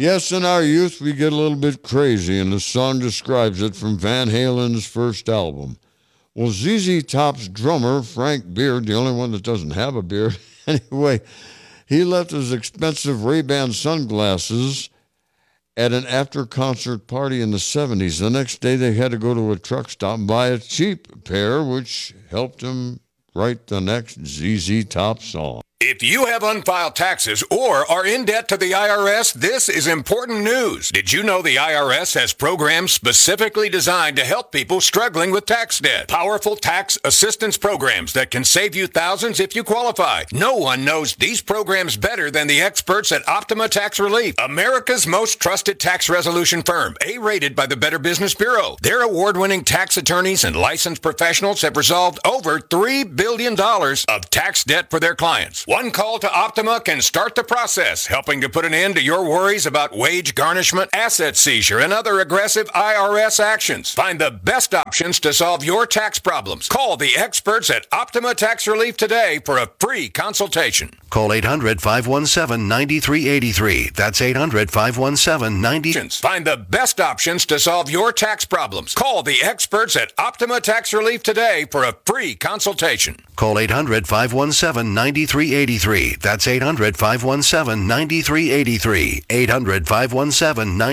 Yes, in our youth, we get a little bit crazy, and the song describes it from Van Halen's first album. Well, ZZ Top's drummer, Frank Beard, the only one that doesn't have a beard, anyway, he left his expensive Ray-Ban sunglasses at an after-concert party in the 70s. The next day, they had to go to a truck stop and buy a cheap pair, which helped him write the next ZZ Top song. If you have unfiled taxes or are in debt to the IRS, this is important news. Did you know the IRS has programs specifically designed to help people struggling with tax debt? Powerful tax assistance programs that can save you thousands if you qualify. No one knows these programs better than the experts at Optima Tax Relief, America's most trusted tax resolution firm, A-rated by the Better Business Bureau. Their award-winning tax attorneys and licensed professionals have resolved over $3 billion of tax debt for their clients. One call to Optima can start the process, helping to put an end to your worries about wage garnishment, asset seizure, and other aggressive IRS actions. Find the best options to solve your tax problems. Call the experts at Optima Tax Relief today for a free consultation. Call 800-517-9383. That's 800-517-9383. Find the best options to solve your tax problems. Call the experts at Optima Tax Relief today for a free consultation. Call 800-517-9383. That's 800-517-9383. 800-517-9383.